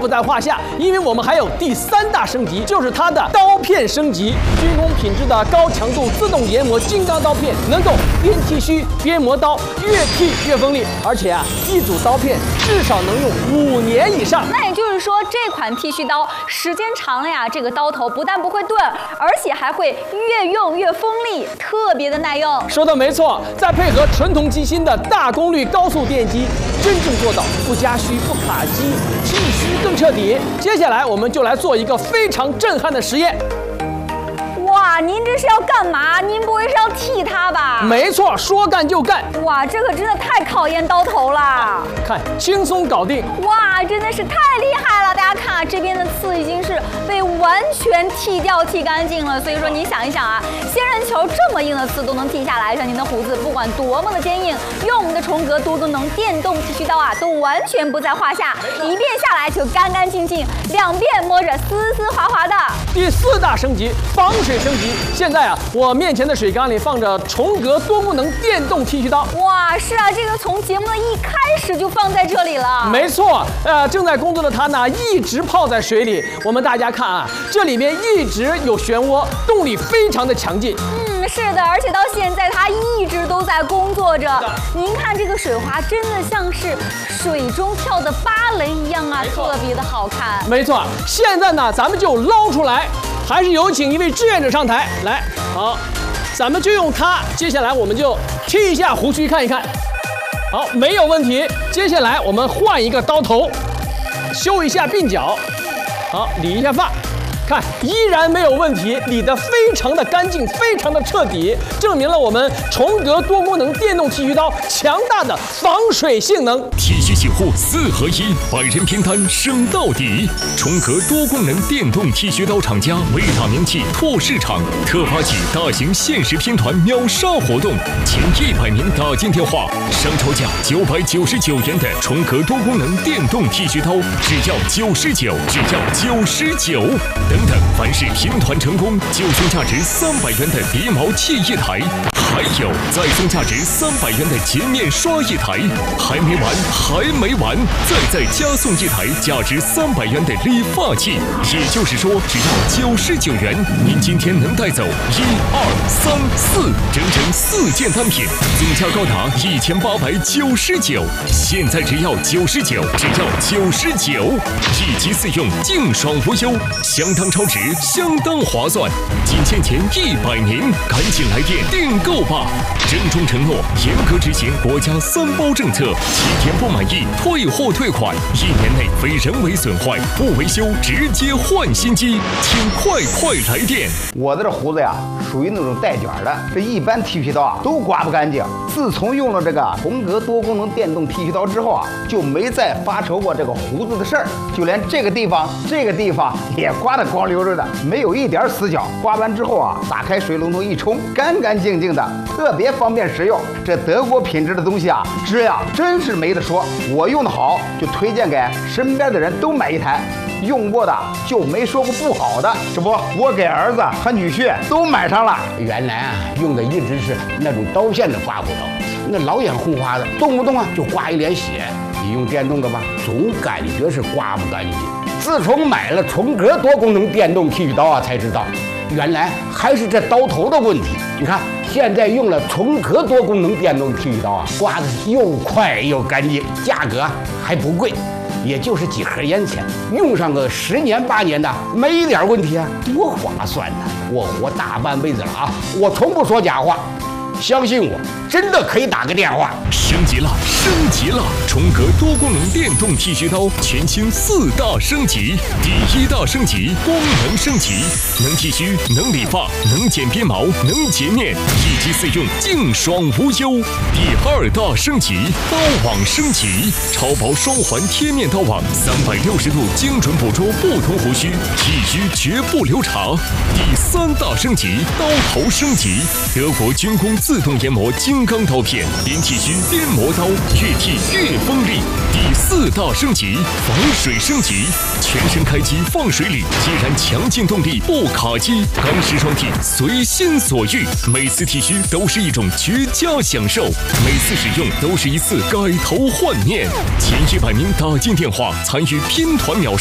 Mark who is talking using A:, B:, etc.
A: 不在话下，因为我们还有第3大升级，就是它的刀片升级。军工品质的高强度自动研磨金刚刀片，能够边剃须边磨刀，越剃越锋利。而且一组刀片至少能用5年以上。
B: 那也就是说，这款剃须刀时间长了呀，这个刀头不但不会钝，而且还会越用越锋利，特别的耐用。
A: 说的没错，再配合纯铜机芯的大功率高速电机，真正做到不加须不卡机，剃须更彻底。接下来我们就来做一个非常震撼的实验。
B: 哇，您这是要干嘛？您不会是要剃它吧？
A: 没错，说干就干。
B: 哇，这可真的太考验刀头了。
A: 看，轻松搞定。
B: 哇，真的是太厉害了！大家看啊，这边的刺已经是被完全剃掉、剃干净了。所以说，你想一想啊，仙人球这么硬的刺都能剃下来，像您的胡子不管多么的坚硬，用我们的重格多功能电动剃须刀啊，都完全不在话下。一遍下来就干干净净，2遍摸着丝丝滑滑的。
A: 第4大升级，防水升级。现在啊，我面前的水缸里放着重格多功能电动剃须刀。
B: 哇，是啊，这个从节目的一开始就放在这里了。
A: 没错，正在工作的它呢，一直泡在水里。我们大家看啊，这里面一直有漩涡，动力非常的强劲。
B: 是的，而且到现在它一直都在工作着。您看这个水花，真的像是水中跳的芭蕾一样啊，特别的好看。
A: 没错，现在呢，咱们就捞出来。还是有请一位志愿者上台来，好，咱们就用它。接下来我们就剃一下胡须看一看，好，没有问题。接下来我们换一个刀头，修一下鬓角，好，理一下发，看依然没有问题，理得非常的干净，非常的彻底，证明了我们重格多功能电动剃须刀强大的防水性能。
C: 剃须洗护4合1，百人拼单升到底。重格多功能电动剃须刀厂家为打名气、拓市场，特发起大型限时拼团秒杀活动，前100名打进电话，商超价999元的重格多功能电动剃须刀，只要99，只要99。等等，凡是拼团成功，就送价值300元的鼻毛器1台，还有再送价值300元的洁面刷1台。还没完，还没完，再加送1台价值300元的理发器。也就是说，只要99元，您今天能带走1、2、3、4，整整4件单品，总价高达1899。现在只要99，只要99，1机4用，净爽无忧。相当超值，相当划算，仅限前100名，赶紧来电订购吧！郑重承诺，严格执行国家3包政策，7天不满意退货退款，1年内非人为损坏不维修直接换新机，请快来电！
D: 我的这胡子呀，属于那种带卷的，这一般剃须刀啊都刮不干净。自从用了这个重格多功能电动剃须刀之后啊，就没再发愁过这个胡子的事儿，就连这个地方也刮得光溜溜的，没有一点死角。刮完之后啊，打开水龙头一冲，干干净净的，特别方便实用。这德国品质的东西啊，质量真是没得说。我用的好，就推荐给身边的人都买一台。用过的就没说过不好的，这不，我给儿子和女婿都买上了。
E: 原来啊，用的一直是那种刀片的刮胡刀，那老眼红花的，动不动啊就刮一脸血。你用电动的吧，总感觉是刮不干净。自从买了重格多功能电动剃须刀啊，才知道原来还是这刀头的问题。你看，现在用了重格多功能电动剃须刀啊，刮的又快又干净，价格还不贵。也就是几盒烟钱，用上个10年8年的，没一点问题啊，多划算呢！我活大半辈子了啊，我从不说假话，相信我，真的可以打个电话。
C: 升级了，升级了！重格多功能电动剃须刀全新4大升级。第1大升级，功能升级，能剃须，能理发，能剪边毛，能洁面，1机4用，净爽无忧。第2大升级，刀网升级，超薄双环贴面刀网，360度精准捕捉不同胡须，剃须绝不留茬。第3大升级，刀头升级，德国军工自动研磨金刚刀片，边剃须边磨刀，越剃越锋利。第4大升级，防水升级，全身开机放水里，依然强劲动力不卡机，钢丝双剃随心所欲，每次剃须都是一种绝佳享受，每次使用都是一次改头换面。前100名打进电话参与拼团秒杀。